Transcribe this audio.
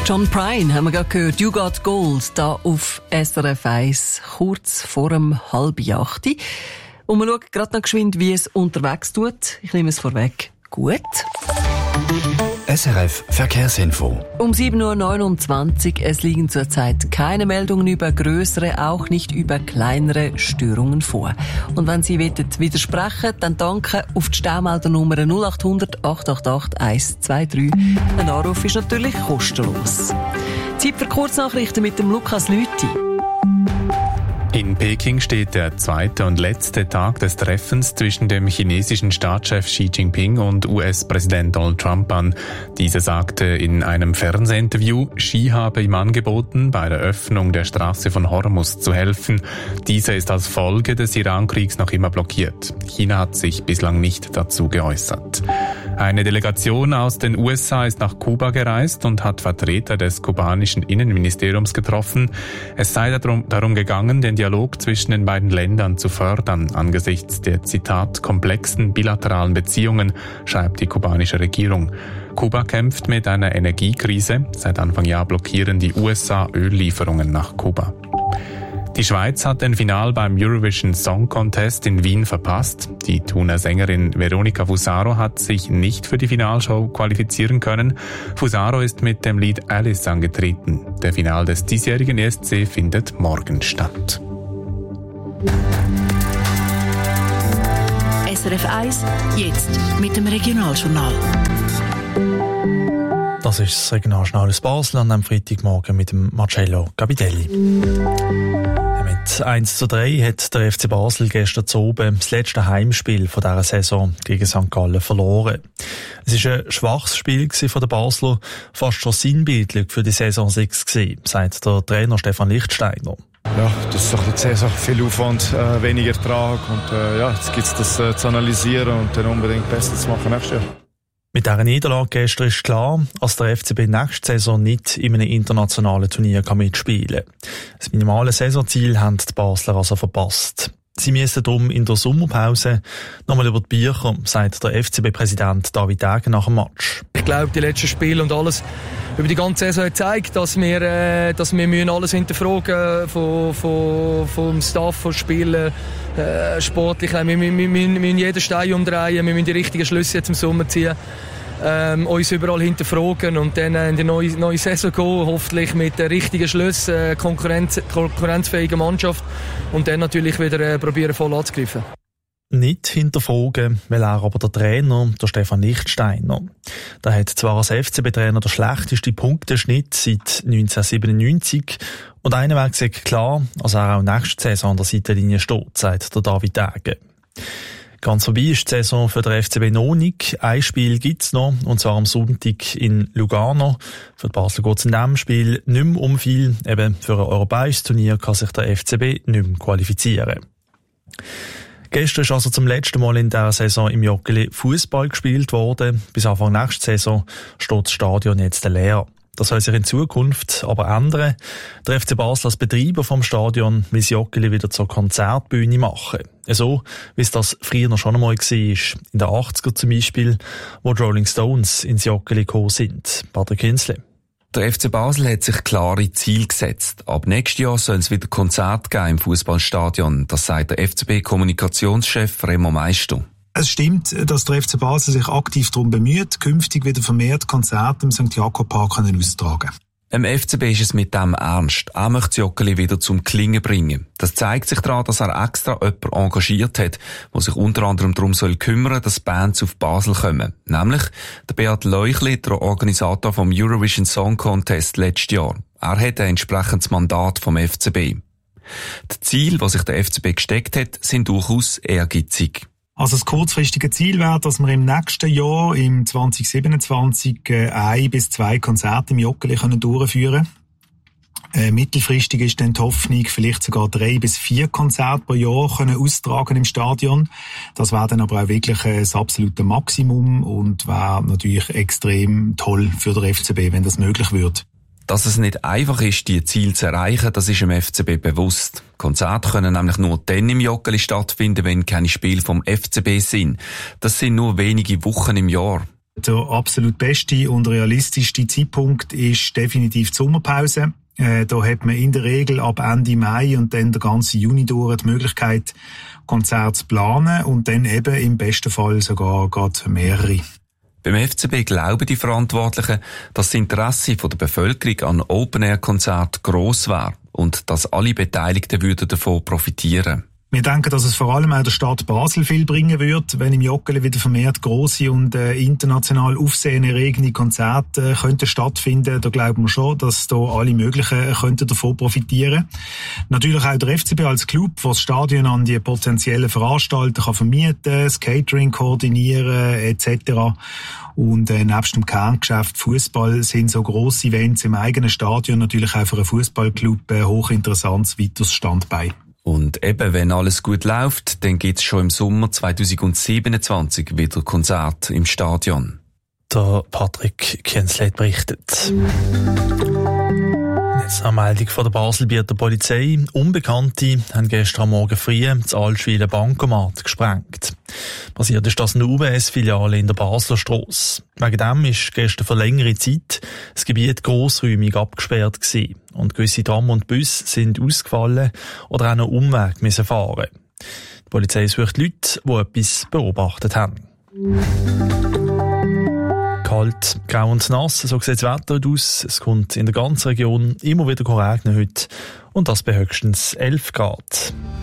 John Prine haben wir gerade gehört. You Got Gold, da auf SRF 1, kurz vor 7:30. Und wir schauen gerade noch geschwind, wie es unterwegs tut. Ich nehme es vorweg. Gut. SRF Verkehrsinfo. Um 7:29 Uhr. Es liegen zurzeit keine Meldungen über grössere, auch nicht über kleinere Störungen vor. Und wenn Sie widersprechen, dann danke auf die Staumeldernummer 0800 888 123. Ein Anruf ist natürlich kostenlos. Zeit für Kurznachrichten mit dem Lukas Lüthi. In Peking steht der zweite und letzte Tag des Treffens zwischen dem chinesischen Staatschef Xi Jinping und US-Präsident Donald Trump an. Dieser sagte in einem Fernsehinterview, Xi habe ihm angeboten, bei der Öffnung der Straße von Hormuz zu helfen. Diese ist als Folge des Iran-Kriegs noch immer blockiert. China hat sich bislang nicht dazu geäußert. Eine Delegation aus den USA ist nach Kuba gereist und hat Vertreter des kubanischen Innenministeriums getroffen. Es sei darum gegangen, den Dialog zwischen den beiden Ländern zu fördern, angesichts der, Zitat, komplexen bilateralen Beziehungen, schreibt die kubanische Regierung. Kuba kämpft mit einer Energiekrise. Seit Anfang Jahr blockieren die USA Öllieferungen nach Kuba. Die Schweiz hat den Final beim Eurovision Song Contest in Wien verpasst. Die Thuner Sängerin Veronica Fusaro hat sich nicht für die Finalshow qualifizieren können. Fusaro ist mit dem Lied Alice angetreten. Der Final des diesjährigen ESC findet morgen statt. SRF 1, jetzt mit dem Regionaljournal. Das ist das Regionaljournal aus Basel an einem Freitagmorgen mit dem Marcello Capitelli. Mit 1:3 hat der FC Basel gestern oben das letzte Heimspiel von dieser Saison gegen St. Gallen verloren. Es war ein schwaches Spiel von den Basler, fast schon sinnbildlich für die Saison 6 gewesen, sagt der Trainer Stefan Lichtsteiner. Ja, das ist doch die Saison, viel Aufwand, weniger Ertrag und jetzt gilt es das zu analysieren und dann unbedingt besser zu machen nächstes Jahr. Mit dieser Niederlage gestern ist klar, dass der FCB nächste Saison nicht in einem internationalen Turnier mitspielen kann. Das minimale Saisonziel haben die Basler also verpasst. Sie müssen darum in der Sommerpause nochmal über die Bücher, sagt der FCB-Präsident David Degen nach dem Match. Ich glaube, die letzten Spiele und alles über die ganze Saison hat gezeigt, dass wir alles hinterfragen vom Staff, vom Spielen, sportlich. Wir müssen jeden Stein umdrehen, wir müssen die richtigen Schlüsse jetzt im Sommer ziehen, uns überall hinterfragen und dann in die neue Saison gehen, hoffentlich mit den richtigen Schlüssen, konkurrenzfähiger Mannschaft und dann natürlich wieder probieren voll anzugreifen. Nicht hinterfragen, weil er aber der Trainer, der Stefan Lichtsteiner. Der hat zwar als FCB-Trainer den schlechtesten Punkteschnitt seit 1997 und einer Weg sagt klar, dass er auch nächste Saison an der Seitenlinie steht, sagt der David Degen. Ganz vorbei ist die Saison für den FCB noch nicht. Ein Spiel gibt's noch, und zwar am Sonntag in Lugano. Für die Basel geht's in diesem Spiel nicht mehr um viel. Eben für ein europäisches Turnier kann sich der FCB nicht mehr qualifizieren. Gestern ist also zum letzten Mal in dieser Saison im Joggeli Fußball gespielt worden. Bis Anfang nächste Saison steht das Stadion jetzt leer. Das soll sich in Zukunft aber ändern. Der FC Basel als Betreiber vom Stadion will das Joggeli wieder zur Konzertbühne machen. So, wie es das früher noch schon einmal war. In den 80er zum Beispiel, wo die Rolling Stones ins Joggeli gekommen sind. Patrick Kinsley. Der FC Basel hat sich klare Ziele gesetzt. Ab nächstes Jahr soll es wieder Konzerte geben im Fußballstadion. Das sagt der FCB-Kommunikationschef Remo Meister. Es stimmt, dass der FC Basel sich aktiv darum bemüht, künftig wieder vermehrt Konzerte im St. Jakob Park auszutragen. Im FCB ist es mit dem ernst. Er möchte das Joggeli wieder zum Klingen bringen. Das zeigt sich daran, dass er extra jemanden engagiert hat, der sich unter anderem darum kümmern soll, dass Bands auf Basel kommen. Nämlich der Beat Leuchli, der Organisator vom Eurovision Song Contest letztes Jahr. Er hat ein entsprechendes Mandat vom FCB. Die Ziele, die sich der FCB gesteckt hat, sind durchaus ehrgeizig. Also das kurzfristige Ziel wäre, dass wir im nächsten Jahr, im 2027, 1 bis 2 Konzerte im Joggeli durchführen können. Mittelfristig ist dann die Hoffnung, vielleicht sogar 3 bis 4 Konzerte pro Jahr austragen im Stadion. Das wäre dann aber auch wirklich das absolute Maximum und wäre natürlich extrem toll für den FCB, wenn das möglich wird. Dass es nicht einfach ist, die Ziele zu erreichen, das ist im FCB bewusst. Konzerte können nämlich nur dann im Joggeli stattfinden, wenn keine Spiele vom FCB sind. Das sind nur wenige Wochen im Jahr. Der absolut beste und realistischste Zeitpunkt ist definitiv die Sommerpause. Da hat man in der Regel ab Ende Mai und dann der ganze Juni durch die Möglichkeit, Konzerte zu planen und dann eben im besten Fall sogar gerade mehrere. Beim FCB glauben die Verantwortlichen, dass das Interesse der Bevölkerung an Open-Air-Konzerten gross wäre und dass alle Beteiligten davon profitieren würden. Wir denken, dass es vor allem auch der Stadt Basel viel bringen wird, wenn im Joggeli wieder vermehrt grosse und international aufsehenerregende Konzerte könnten stattfinden. Da glauben wir schon, dass da alle möglichen könnten davon profitieren. Natürlich auch der FCB als Club, der das Stadion an die potenziellen Veranstalter kann vermieten, das Catering koordinieren etc. Und nebst dem Kerngeschäft Fußball sind so grosse Events im eigenen Stadion natürlich auch für einen Fußballclub hochinteressantes weiteres Standbein. Und eben, wenn alles gut läuft, dann gibt es schon im Sommer 2027 wieder Konzerte im Stadion. Der Patrick Kienzle berichtet. Jetzt eine Meldung von der Baselbieter Polizei. Unbekannte haben gestern am Morgen früh das Allschwiler Bankomat gesprengt. Passiert ist das in der UBS-Filiale in der Basler Strasse. Wegen dem ist gestern für längere Zeit das Gebiet grossräumig abgesperrt gewesen. Und gewisse Tram und Busse sind ausgefallen oder auch noch Umweg müssen fahren. Die Polizei sucht Leute, die etwas beobachtet haben. Kalt, grau und nass, so sieht das Wetter aus. Es kommt in der ganzen Region immer wieder regnen heute. Und das bei höchstens 11 Grad.